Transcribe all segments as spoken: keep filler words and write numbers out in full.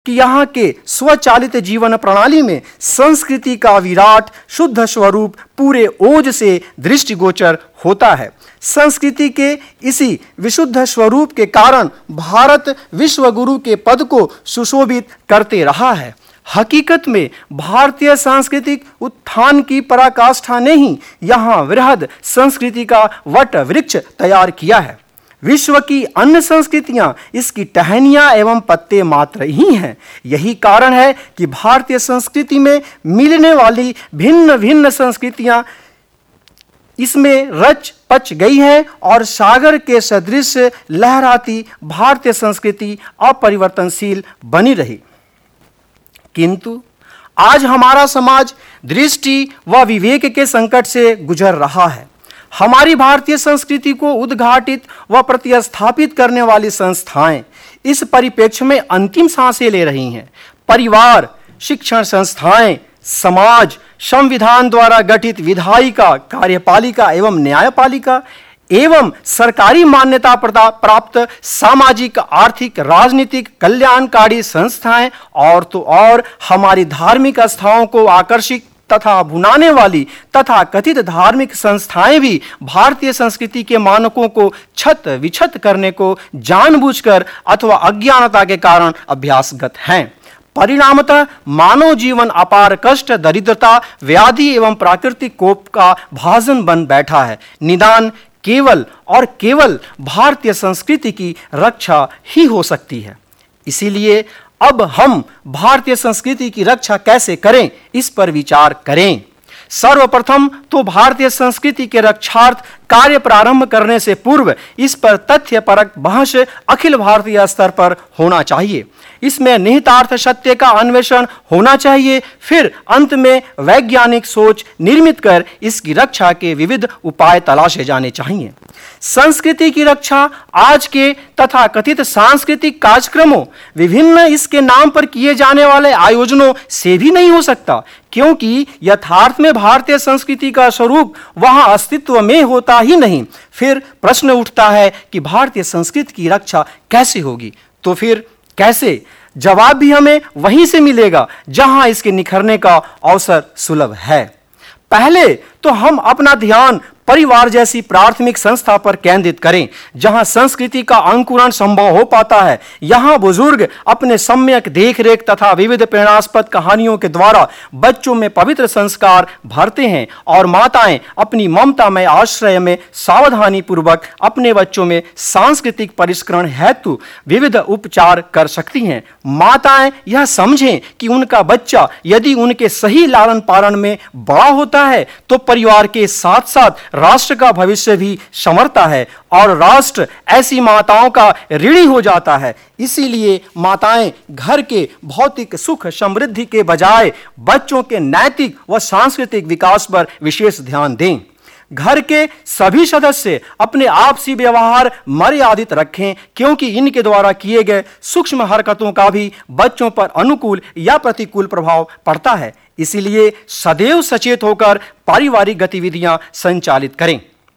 कि यहाँ के स्वचालित जीवन प्रणाली में संस्कृति का विराट शुद्ध स्वरूप पूरे ओज से दृष्टिगोचर होता है। संस्कृति के इसी विशुद्ध स्वरूप के कारण भारत विश्व गुरु के पद को सुशोभित करते रहा है। हकीकत में भारतीय सांस्कृतिक उत्थान की पराकाष्ठा ने ही यहाँ वृहद संस्कृति का वट वृक्ष तैयार किया है। विश्व की अन्य संस्कृतियां इसकी टहनियां एवं पत्ते मात्र ही हैं। यही कारण है कि भारतीय संस्कृति में मिलने वाली भिन्न भिन्न संस्कृतियां इसमें रच पच गई हैं और सागर के सदृश लहराती भारतीय संस्कृति अपरिवर्तनशील बनी रही। किंतु आज हमारा समाज दृष्टि व विवेक के संकट से गुजर रहा है। हमारी भारतीय संस्कृति को उद्घाटित व प्रतिस्थापित करने वाली संस्थाएं इस परिप्रेक्ष्य में अंतिम सांसें ले रही हैं। परिवार, शिक्षण संस्थाएं, समाज, संविधान द्वारा गठित विधायिका, कार्यपालिका एवं न्यायपालिका एवं सरकारी मान्यता प्राप्त सामाजिक, आर्थिक, राजनीतिक, कल्याणकारी संस्थाएं और तो और हमारी धार्मिक आस्थाओं को आकर्षित तथा भुनाने वाली तथा कथित धार्मिक संस्थाएं भी भारतीय संस्कृति के मानकों को छत विछत करने को जानबूझकर अथवा अज्ञानता के कारण अभ्यासगत हैं। परिणामतः मानव जीवन अपार कष्ट, दरिद्रता, व्याधि एवं प्राकृतिक कोप का भाजन बन बैठा है। निदान केवल और केवल भारतीय संस्कृति की रक्षा ही हो सकती है। इसीलिए अब हम भारतीय संस्कृति की रक्षा कैसे करें, इस पर विचार करें। सर्वप्रथम तो भारतीय संस्कृति के रक्षार्थ कार्य प्रारंभ करने से पूर्व इस पर तथ्यपरक बहस अखिल भारतीय स्तर पर होना चाहिए। इसमें निहितार्थ सत्य का अन्वेषण होना चाहिए। फिर अंत में वैज्ञानिक सोच निर्मित कर इसकी रक्षा के विविध उपाय तलाशे जाने चाहिए। संस्कृति की रक्षा आज के तथा कथित सांस्कृतिक कार्यक्रमों, विभिन्न इसके नाम पर किए जाने वाले आयोजनों से भी नहीं हो सकता, क्योंकि यथार्थ में भारतीय संस्कृति का स्वरूप वहां अस्तित्व में होता ही नहीं। फिर प्रश्न उठता है कि भारतीय संस्कृति की रक्षा कैसे होगी? तो फिर कैसे? जवाब भी हमें वहीं से मिलेगा जहां इसके निखरने का अवसर सुलभ है। पहले तो हम अपना ध्यान परिवार जैसी प्राथमिक संस्था पर केंद्रित करें, जहां संस्कृति का अंकुरण संभव हो पाता है। यहां बुजुर्ग अपने सम्यक देखरेख तथा विविध प्रेरणास्पद कहानियों के द्वारा बच्चों में पवित्र संस्कार भरते हैं और माताएं अपनी ममता में आश्रय में सावधानी पूर्वक अपने बच्चों में सांस्कृतिक परिष्करण हेतु विविध उपचार कर सकती हैं। माताएं यह समझें कि उनका बच्चा यदि उनके सही लालन पालन में बड़ा होता है तो परिवार के साथ साथ राष्ट्र का भविष्य भी संवरता है और राष्ट्र ऐसी माताओं का ऋणी हो जाता है। इसीलिए माताएं घर के भौतिक सुख समृद्धि के बजाय बच्चों के नैतिक व सांस्कृतिक विकास पर विशेष ध्यान दें। घर के सभी सदस्य अपने आपसी व्यवहार मर्यादित रखें, क्योंकि इनके द्वारा किए गए सूक्ष्म हरकतों का भी बच्चों पर अनुकूल या प्रतिकूल प्रभाव पड़ता है। इसीलिए सदैव सचेत होकर पारिवारिक गतिविधियां संचालित करें।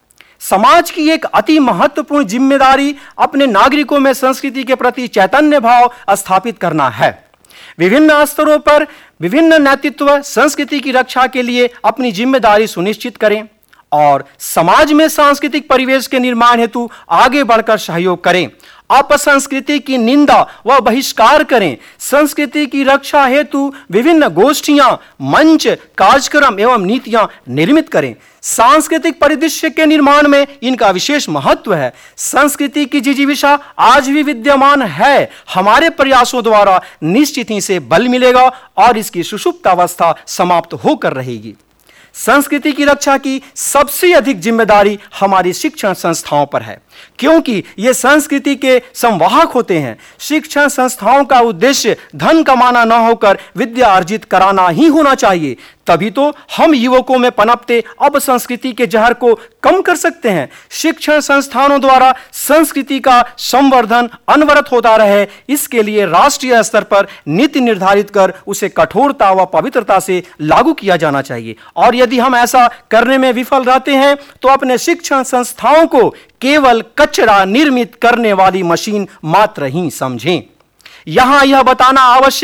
समाज की एक अति महत्वपूर्ण जिम्मेदारी अपने नागरिकों में संस्कृति के प्रति चैतन्य भाव स्थापित करना है। विभिन्न स्तरों पर विभिन्न नेतृत्व संस्कृति की रक्षा के लिए अपनी जिम्मेदारी सुनिश्चित करें और समाज में सांस्कृतिक परिवेश के निर्माण हेतु आगे बढ़कर सहयोग करें। अपसंस्कृति की निंदा व बहिष्कार करें। संस्कृति की रक्षा हेतु विभिन्न गोष्ठियां, मंच, कार्यक्रम एवं नीतियां निर्मित करें। सांस्कृतिक परिदृश्य के निर्माण में इनका विशेष महत्व है। संस्कृति की जिजीविषा आज भी विद्यमान है। हमारे प्रयासों द्वारा निश्चित ही से बल मिलेगा और इसकी सुषुप्त अवस्था समाप्त होकर रहेगी। संस्कृति की रक्षा की सबसे अधिक जिम्मेदारी हमारी शिक्षण संस्थाओं पर है, क्योंकि ये संस्कृति के संवाहक होते हैं। शिक्षण संस्थाओं का उद्देश्य धन कमाना न होकर विद्या अर्जित कराना ही होना चाहिए। तभी तो हम युवकों में पनपते अब संस्कृति के जहर को कम कर सकते हैं। शिक्षण संस्थानों द्वारा संस्कृति का संवर्धन अनवरत होता रहे, इसके लिए राष्ट्रीय स्तर पर नीति निर्धारित कर उसे कठोरता व पवित्रता से लागू किया जाना चाहिए। और यदि हम ऐसा करने में विफल रहते हैं तो अपने शिक्षण संस्थाओं को केवल कचरा निर्मित करने वाली मशीन मात्र ही समझें। यहां यह बताना आवश्यक